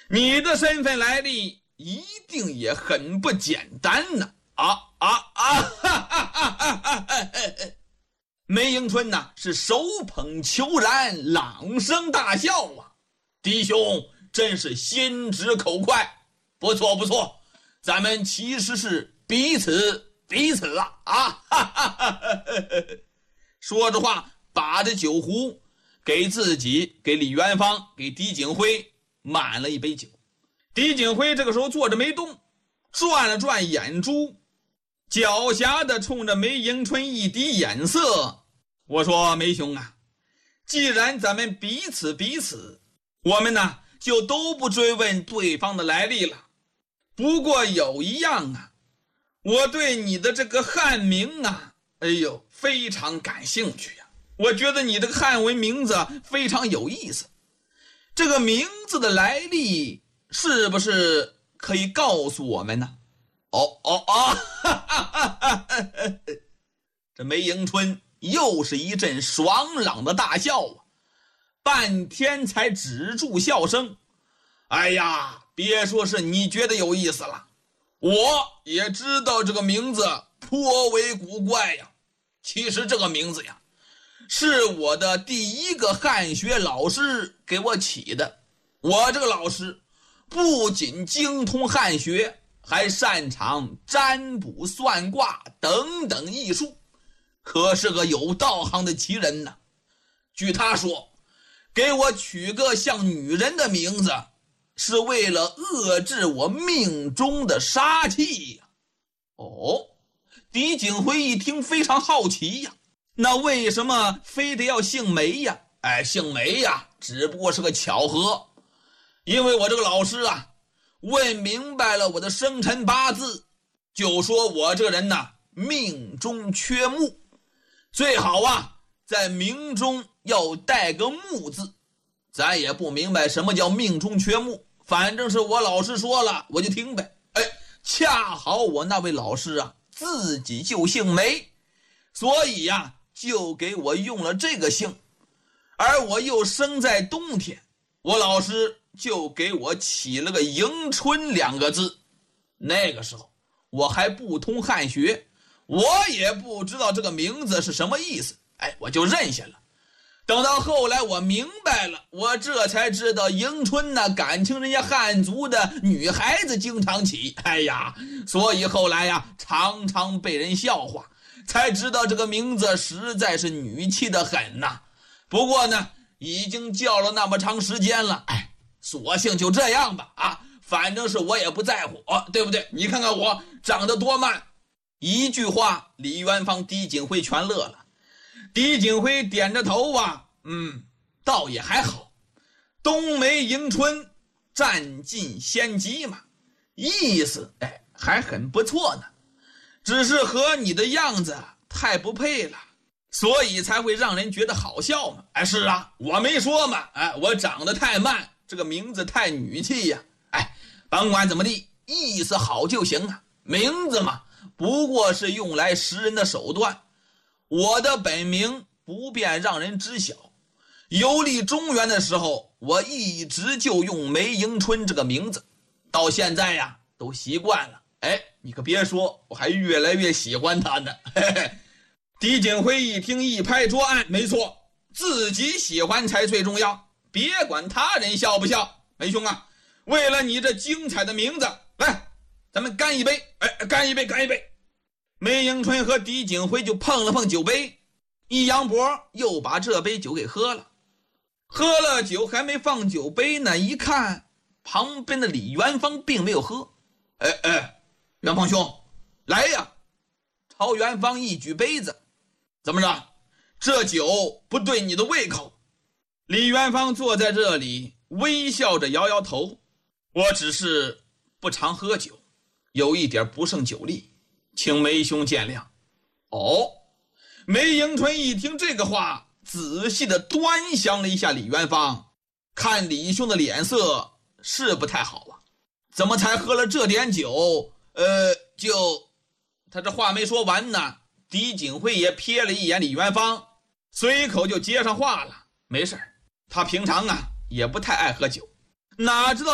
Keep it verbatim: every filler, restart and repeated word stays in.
你的身份来历一定也很不简单呢！啊啊啊！哈哈哈哈哈！梅迎春呐是手捧秋髯，朗声大笑啊！弟兄真是心直口快，不错不错，咱们其实是彼此彼此啊！啊哈哈哈哈！说着话，把着酒壶给自己、给李元芳、给狄景辉满了一杯酒。狄景辉这个时候坐着没动，转了转眼珠，狡黠地冲着梅迎春一滴眼色。我说梅兄啊，既然咱们彼此彼此，我们呢就都不追问对方的来历了。不过有一样啊，我对你的这个汉名啊，哎呦，非常感兴趣呀、啊。我觉得你这个汉文名字非常有意思。这个名字的来历是不是可以告诉我们呢？哦哦哦！哈哈哈哈哈！这梅迎春又是一阵爽朗的大笑啊，半天才止住笑声。哎呀，别说是你觉得有意思了，我也知道这个名字颇为古怪呀。其实这个名字呀，是我的第一个汉学老师给我起的。我这个老师不仅精通汉学，还擅长占卜算卦等等艺术，可是个有道行的奇人呢。据他说，给我取个像女人的名字，是为了遏制我命中的杀气呀。哦，狄景辉一听非常好奇呀，那为什么非得要姓梅呀？哎，姓梅呀，只不过是个巧合。因为我这个老师啊，问明白了我的生辰八字，就说我这人呢命中缺木，最好啊在名中要带个木字。咱也不明白什么叫命中缺木，反正是我老师说了我就听呗。哎，恰好我那位老师啊自己就姓梅，所以呀、啊、就给我用了这个姓。而我又生在冬天，我老师就给我起了个迎春两个字。那个时候我还不通汉学，我也不知道这个名字是什么意思，哎，我就认下了。等到后来我明白了，我这才知道迎春呢感情人家汉族的女孩子经常起，哎呀，所以后来呀常常被人笑话，才知道这个名字实在是女气的很呐。不过呢已经叫了那么长时间了，哎，索性就这样吧啊，反正是我也不在乎、哦、对不对？你看看我长得多慢。一句话，李元芳、狄景辉全乐了。狄景辉点着头啊，嗯，倒也还好。冬梅迎春，占尽先机嘛，意思哎还很不错呢。只是和你的样子太不配了，所以才会让人觉得好笑嘛。哎，是啊，我没说嘛，哎，我长得太慢，这个名字太女气呀。哎，甭管怎么地，意思好就行啊。名字嘛，不过是用来识人的手段。我的本名不便让人知晓，游历中原的时候，我一直就用梅迎春这个名字，到现在呀都习惯了。哎，你可别说，我还越来越喜欢他呢。嘿嘿。狄景辉一听一拍桌案，没错，自己喜欢才最重要，别管他人笑不笑。梅兄啊，为了你这精彩的名字，来，咱们干一杯。哎，干一杯，干一杯。梅迎春和狄景辉就碰了碰酒杯，一扬脖又把这杯酒给喝了。喝了酒还没放酒杯呢，一看旁边的李元芳并没有喝。哎哎，元芳兄，来呀！朝元芳一举杯子，怎么着？这酒不对你的胃口？李元芳坐在这里，微笑着摇摇头。我只是不常喝酒，有一点不胜酒力，请梅兄见谅。哦，梅迎春一听这个话，仔细的端详了一下李元芳，看李兄的脸色是不太好啊，怎么才喝了这点酒？呃，就他这话没说完呢，狄景辉也瞥了一眼李元芳，随口就接上话了。没事，他平常啊也不太爱喝酒，哪知道